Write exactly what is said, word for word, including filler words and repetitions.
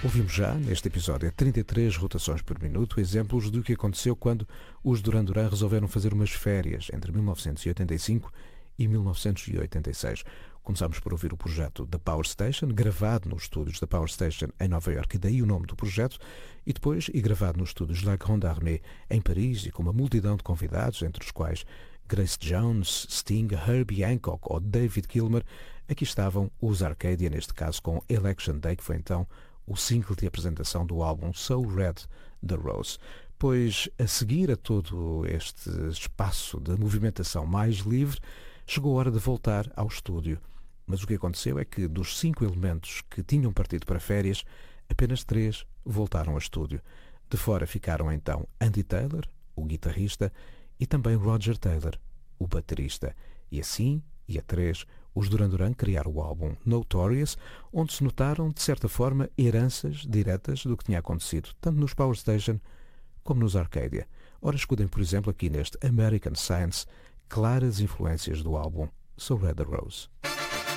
Ouvimos já, neste episódio, a trinta e três rotações por minuto, exemplos do que aconteceu quando os Duran Duran resolveram fazer umas férias entre mil novecentos e oitenta e cinco e mil novecentos e oitenta e seis. Começámos por ouvir o projeto da Power Station, gravado nos estúdios da Power Station em Nova Iorque, e daí o nome do projeto, e depois e gravado nos estúdios La Grande Armée em Paris, e com uma multidão de convidados, entre os quais Grace Jones, Sting, Herbie Hancock ou David Gilmour. Aqui estavam os Arcadia, neste caso com Election Day, que foi então o single de apresentação do álbum So Red da Rose. Pois, a seguir a todo este espaço de movimentação mais livre, chegou a hora de voltar ao estúdio. Mas o que aconteceu é que, dos cinco elementos que tinham partido para férias, apenas três voltaram ao estúdio. De fora ficaram então Andy Taylor, o guitarrista, e também Roger Taylor, o baterista. E assim, e a três, os Duran Duran criaram o álbum Notorious, onde se notaram, de certa forma, heranças diretas do que tinha acontecido, tanto nos Power Station como nos Arcadia. Ora, escutem, por exemplo, aqui neste American Science, claras influências do álbum So Red the Rose.